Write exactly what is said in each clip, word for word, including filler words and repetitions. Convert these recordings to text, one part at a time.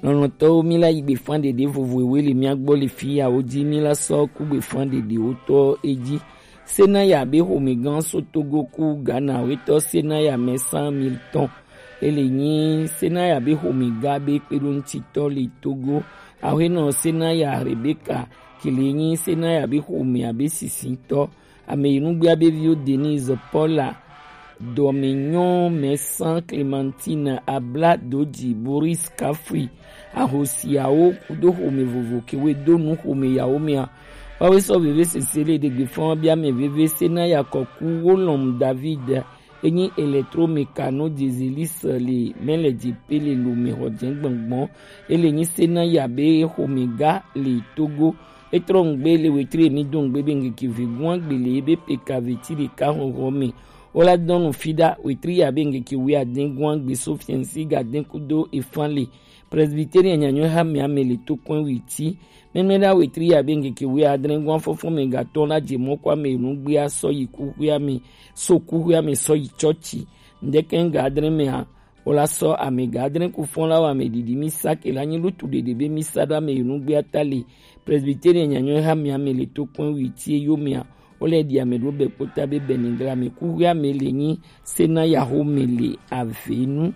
non to mi la igbe fan de de vovo we le mi agbo le fi ya oji mi la so ku gbe fan de de o to eji sena ya be homi gan so Togo ku Ghana we to sena ya me cent mille ton ele yin sena ya be homi ga be perun ti to le Togo awe no sena ya Rebecca kile yin sena ya be homi abe sisi to ame inu gbe abe vio Denise Paula Dominion Messan Clémentine Abla Doji Boris Kafri Ahosiao kudo home vovo kewe donu home ya omia wawe so veve sesele de gefon bia me veve sena ya koku wolom David enyi electromecano dieselis le mele di pele lo me hodjen gbongbon ele nyi sena ya be homega le Togo etron gbe le wetre mi don gbe bengi ki vigwan gbe le be pekaveti de ka home ola donu fida wetri ya bengi ki wi adin gwan gbe sofiensi gaden kudo efanle presbyterian nyanyo ha mi amele to point witi menmeda wetri ya bengi ki wi adin gwan fofo me ga ton la jemo kwa me nu gbe aso yiku ya mi so ku ya mi so yi churchi ndeken ga adin me ha ola so ame ga adin ku fon la wa me didi mi sake la nyi lutu de de be mi sada me nu gbe atale presbyterian nyanyo ha mi amele to point witi yo mi ha ole dia me robe kota be beningra me ku ya me lenyi sena ya ho mele avenu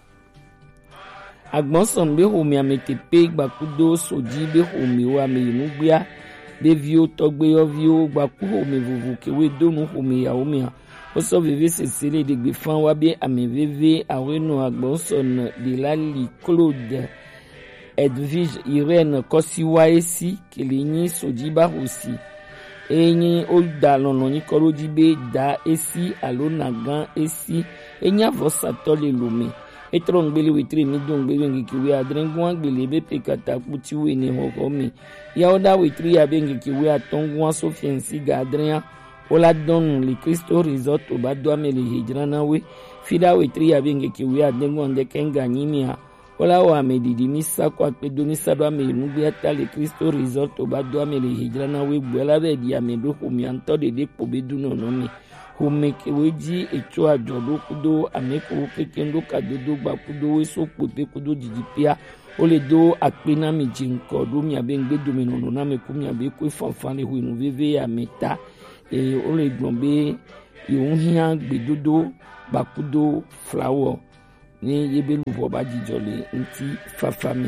agbonson be ho mi amete pe gbakudo soji be ho mi wa me inu gbia be vio togbe yo vio gbaku ho mi vuvu kewe donu ho mi ya ho mi o so veve sesele de gbe fan wa be ame veve awenu agbonson de lali Claude Edwige Irene Kosiwa esi kelenyi soji ba hosi enyi olda lono ni koroji be da esi alona gan esi enya vosa tole lume etron gbele wetre mi don gbele ngi kiwe adren gwan gbele be pekata puti we ni hokomi ya oda wetre ya bengi kiwe atongwan sofiensi ga adren ola don le Cristo resort obado amele hijrana we fida wetre ya bengi kiwe adengwan de kenga nyimia ola wa medidi misa kwa pedoni sadwa me nugbe atale Cristo resort obado amele hijrana we gbela be dia me do homi anto de de pobedu no no mi homi keweji echo ajodo kudo ameko kekendo kadodo gba kudo we so pote kudo jijipia ole do apena mi jinko do mi abe ngbe do me no no na me ku mi abe ko fanfan le hu inu veve ya meta e ole gbonbe yohun hian gbedodo bakudo flower ni yebe luvo ba jijole nti fafami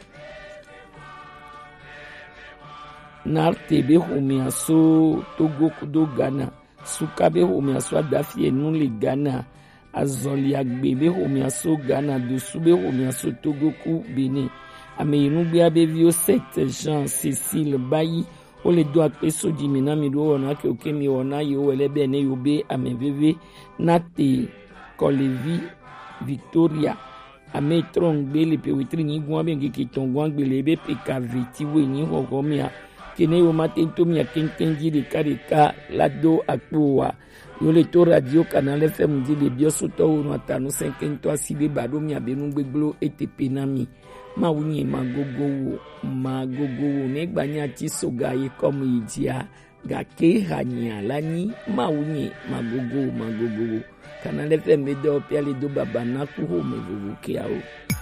narte be homi aso Togo kudo Ghana sukabe homi aso adafie nule Ghana azoli agbe be homi aso Ghana dosu be homi aso Togo ku Benin ame inu gbe abe vio secte Jean Cécile bayi ole do akpe soji mina mi do wona ke oke mi wona yo welebe ne yo be ame veve nate kolevi Victoria ame tron gbele pe witri ni gwan be ngiki ton gwan gbele be pe kaviti we ni hogomia kene o matento mi akenkenji de karika lado akpoa yo le to radio canal F M di de biosoto o atanu cinquante asibe bado mi abenu gbeglo etp nami ma wunye magogo wo magogo wo negba nya ti soga ye komu ijia gake hanya lani ma wunye magogo magogo wo Canal F M do piali do baba na ku ho me vuvu ke ao